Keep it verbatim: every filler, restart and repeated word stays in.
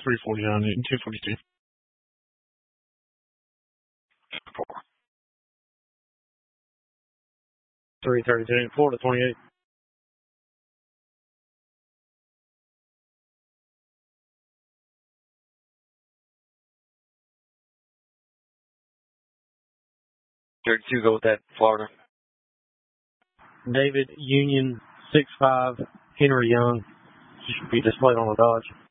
three forty-nine and two forty-two. three thirty-two, Florida twenty-eight. thirty-two, go with that, Florida. David Union six five, Henry Young. Should be displayed on the Dodge.